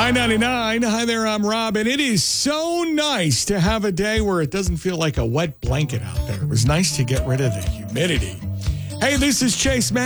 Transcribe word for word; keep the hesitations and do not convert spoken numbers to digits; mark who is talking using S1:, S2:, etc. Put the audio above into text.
S1: I ninety-nine. Hi there, I'm Rob, and it is so nice to have a day where it doesn't feel like a wet blanket out there. It was nice to get rid of the humidity. Hey, this is Chase Mann.